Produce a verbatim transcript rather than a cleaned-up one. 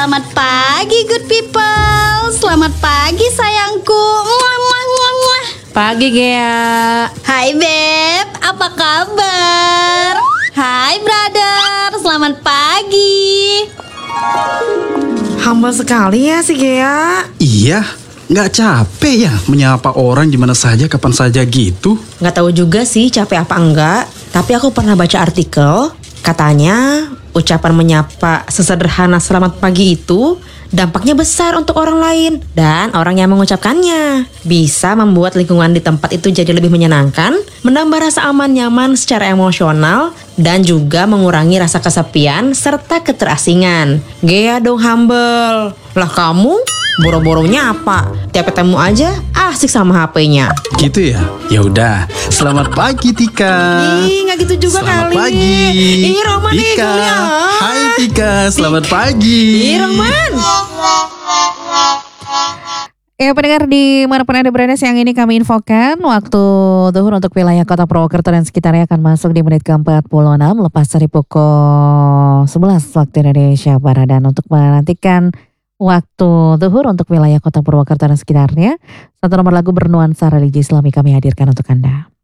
Selamat pagi good people. Selamat pagi sayangku. Muah, muah, muah, muah. Pagi Gea. Hai Beb, apa kabar? Hai brother, selamat pagi. Humble sekali ya si Gea. Iya, nggak capek ya menyapa orang di mana saja, kapan saja gitu? Nggak tahu juga sih capek apa enggak. Tapi aku pernah baca artikel, katanya ucapan menyapa sesederhana selamat pagi itu dampaknya besar untuk orang lain dan orang yang mengucapkannya. Bisa membuat lingkungan di tempat itu jadi lebih menyenangkan, menambah rasa aman nyaman secara emosional, dan juga mengurangi rasa kesepian serta keterasingan. Gea dong humble. Lah kamu boro-boro nyapa, tiap ketemu aja asik sama H P-nya. Gitu ya? Ya udah. Selamat pagi Tika. Ih, nggak gitu juga Selamat kali. pagi. Ih, Roman nih, Tika. kuliah. Hai Tika, selamat pagi. Ih, Roman. Ya pendengar di manapun Anda berada, siang ini kami infokan waktu zuhur untuk wilayah Kota Purwokerto dan sekitarnya akan masuk di menit ke empat puluh enam lepas dari pukul sebelas waktu Indonesia Barat. Dan untuk menantikan waktu zuhur untuk wilayah Kota Purwokerto dan sekitarnya, satu nomor lagu bernuansa religi Islami kami hadirkan untuk Anda.